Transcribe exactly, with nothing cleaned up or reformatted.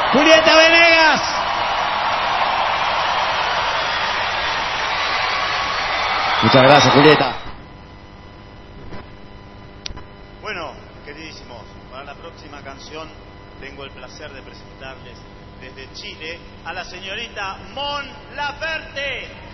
Julieta Venegas. Muchas gracias, Julieta. Bueno, queridísimos, para la próxima canción tengo el placer de presentarles desde Chile a la señorita Mon Laferte.